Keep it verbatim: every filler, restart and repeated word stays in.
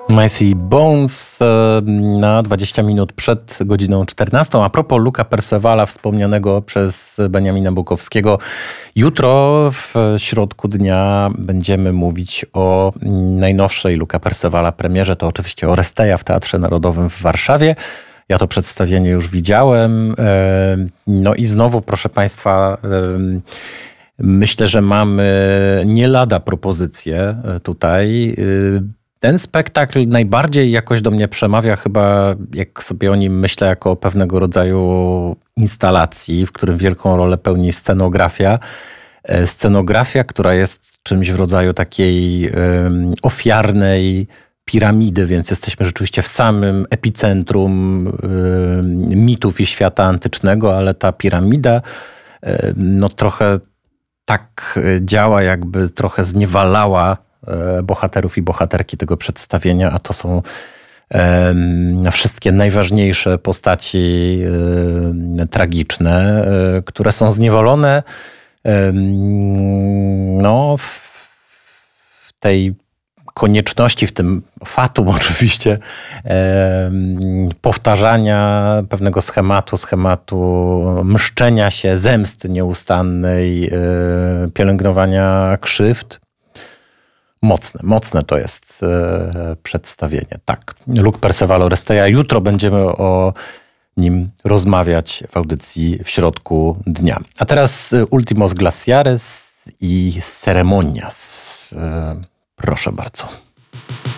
Macy Bones na dwadzieścia minut przed godziną czternastą. A propos Luca Percevala, wspomnianego przez Beniamina Bukowskiego. Jutro w środku dnia będziemy mówić o najnowszej Luca Percevala premierze. To oczywiście Oresteia w Teatrze Narodowym w Warszawie. Ja to przedstawienie już widziałem. No i znowu, proszę Państwa, myślę, że mamy nie lada propozycję tutaj. Ten spektakl najbardziej jakoś do mnie przemawia chyba, jak sobie o nim myślę, jako o pewnego rodzaju instalacji, w którym wielką rolę pełni scenografia. Scenografia, która jest czymś w rodzaju takiej um, ofiarnej piramidy, więc jesteśmy rzeczywiście w samym epicentrum um, mitów i świata antycznego, ale ta piramida um, no trochę tak działa, jakby trochę zniewalała bohaterów i bohaterki tego przedstawienia, a to są e, wszystkie najważniejsze postaci e, tragiczne, e, które są zniewolone e, no, w, w tej konieczności, w tym fatum oczywiście, e, powtarzania pewnego schematu, schematu mszczenia się, zemsty nieustannej, e, pielęgnowania krzywd. Mocne, mocne to jest e, przedstawienie. Tak, Luc Perceval, Oresteia. Jutro będziemy o nim rozmawiać w audycji w środku dnia. A teraz Ultimos Glaciares i Ceremonias. E, proszę bardzo.